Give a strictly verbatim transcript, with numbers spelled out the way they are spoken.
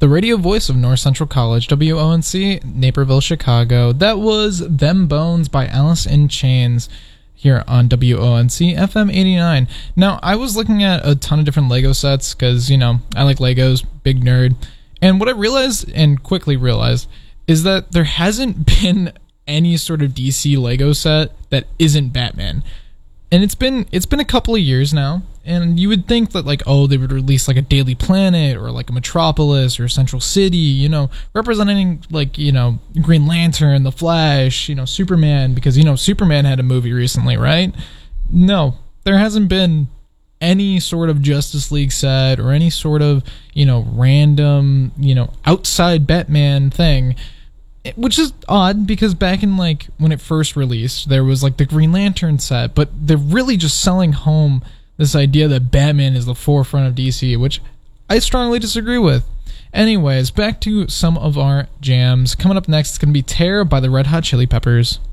the radio voice of North Central College, W O N C, Naperville, Chicago. That was Them Bones by Alice in Chains here on W O N C F M eighty-nine. Now, I was looking at a ton of different Lego sets because, you know, I like Legos, big nerd. And what I realized, and quickly realized, is that there hasn't been any sort of D C Lego set that isn't Batman. And it's been it's been a couple of years now, and you would think that, like, oh, they would release, like, a Daily Planet or, like, a Metropolis or Central City, you know, representing, like, you know, Green Lantern, The Flash, you know, Superman, because, you know, Superman had a movie recently, right? No, there hasn't been any sort of Justice League set or any sort of, you know, random, you know, outside Batman thing. Which is odd, because back in, like, when it first released, there was, like, the Green Lantern set, but they're really just selling home this idea that Batman is the forefront of D C, which I strongly disagree with. Anyways, back to some of our jams. Coming up next is going to be Tear by the Red Hot Chili Peppers.